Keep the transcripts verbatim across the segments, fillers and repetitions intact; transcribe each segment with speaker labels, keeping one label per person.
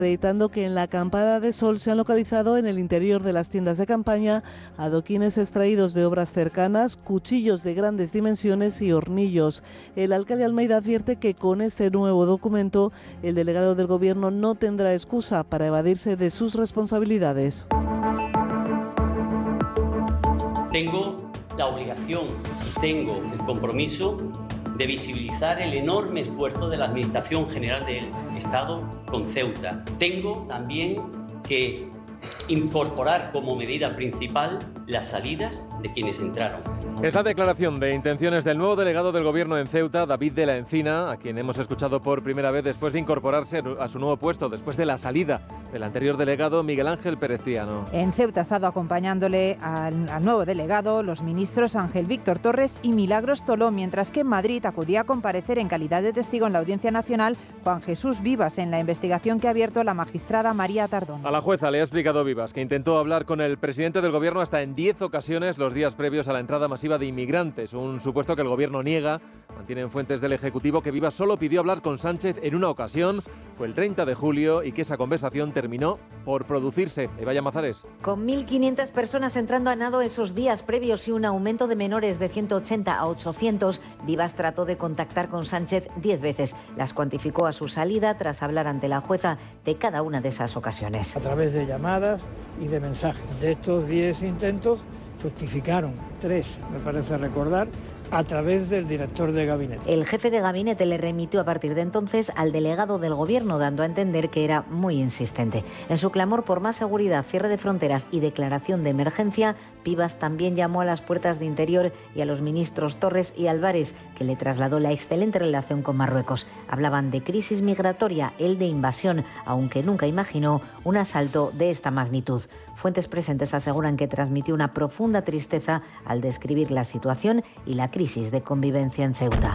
Speaker 1: acreditando que en la acampada de Sol se han localizado en el interior de las tiendas de campaña adoquines extraídos de obras cercanas, cuchillos de grandes dimensiones y hornillos. El alcalde Almeida advierte que con este nuevo documento el delegado del Gobierno no tendrá excusa para evadirse de sus responsabilidades.
Speaker 2: Tengo la obligación, tengo el compromiso de visibilizar el enorme esfuerzo de la Administración General del Estado con Ceuta. Tengo también que incorporar como medida principal las salidas de quienes entraron.
Speaker 3: Es la declaración de intenciones del nuevo delegado del Gobierno en Ceuta, David de la Encina, a quien hemos escuchado por primera vez después de incorporarse a su nuevo puesto, después de la salida del anterior delegado Miguel Ángel Pérez Tiano.
Speaker 4: En Ceuta ha estado acompañándole al, al nuevo delegado los ministros Ángel Víctor Torres y Milagros Toló, mientras que en Madrid acudía a comparecer en calidad de testigo en la Audiencia Nacional Juan Jesús Vivas en la investigación que ha abierto la magistrada María Tardón.
Speaker 3: A la jueza le ha explicado Vivas que intentó hablar con el presidente del Gobierno hasta en diez ocasiones los días previos a la entrada masiva de inmigrantes, un supuesto que el Gobierno niega. Mantienen fuentes del Ejecutivo que Vivas solo pidió hablar con Sánchez en una ocasión, fue el treinta de julio, y que esa conversación terminó por producirse. Eva Llamazares.
Speaker 5: Con mil quinientas personas entrando a nado esos días previos y un aumento de menores de ciento ochenta a ochocientos, Vivas trató de contactar con Sánchez diez veces. Las cuantificó a su salida tras hablar ante la jueza de cada una de esas ocasiones.
Speaker 6: A través de llamadas y de mensajes. De estos diez intentos, fructificaron tres, me parece recordar, a través del director de gabinete.
Speaker 5: El jefe de gabinete le remitió a partir de entonces al delegado del Gobierno, dando a entender que era muy insistente. En su clamor por más seguridad, cierre de fronteras y declaración de emergencia, Vivas también llamó a las puertas de Interior y a los ministros Torres y Álvarez, que le trasladó la excelente relación con Marruecos. Hablaban de crisis migratoria, él de invasión, aunque nunca imaginó un asalto de esta magnitud. Fuentes presentes aseguran que transmitió una profunda tristeza al describir la situación y la crisis de convivencia en Ceuta.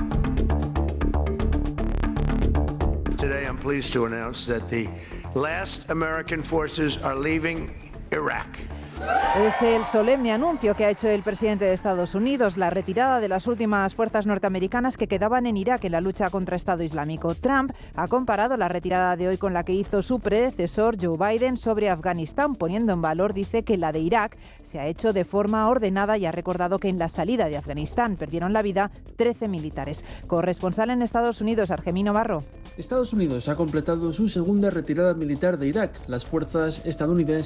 Speaker 7: Today I'm pleased to announce that the last American forces are leaving Iraq.
Speaker 4: Es el solemne anuncio que ha hecho el presidente de Estados Unidos, la retirada de las últimas fuerzas norteamericanas que quedaban en Irak en la lucha contra Estado Islámico. Trump ha comparado la retirada de hoy con la que hizo su predecesor Joe Biden sobre Afganistán, poniendo en valor, dice, que la de Irak se ha hecho de forma ordenada y ha recordado que en la salida de Afganistán perdieron la vida trece militares. Corresponsal en Estados Unidos, Argemino Barro.
Speaker 8: Estados Unidos ha completado su segunda retirada militar de Irak. Las fuerzas estadounidenses